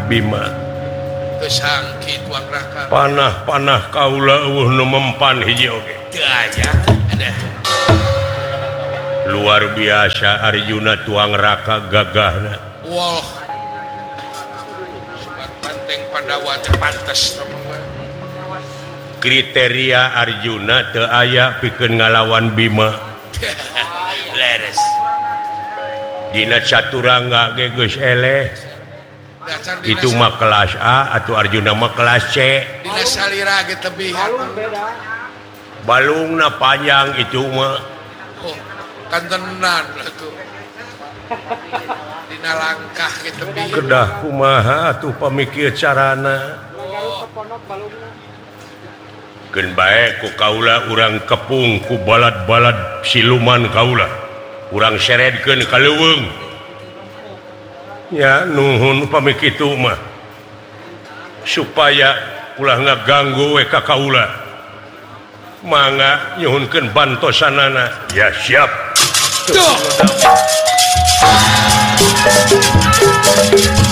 Bima kesangki tuang raka panah kaula nu mempan hiji oge aja ada luar biasa Arjuna tuang raka gagahna wah sobat banteng Pandawa pantes kriteria Arjuna teu aya pikeun ngalawan Bima leres dina caturangga ge geus eleh dasar itu mah kelas A atau Arjuna mah kelas C dina salira ge tebih balungna panjang itu mah oh kan tenan atuh dina langkah ge tebih kedah kumaha atuh pamikir carana keun bae ku kaula urang kepung ku balad-balad siluman kaula urang seredkeun ka leuweung ya nuhun pami kitu mah supaya ulah ngaganggu we ka kaula mangga nyuhunkeun bantosanana ya siap.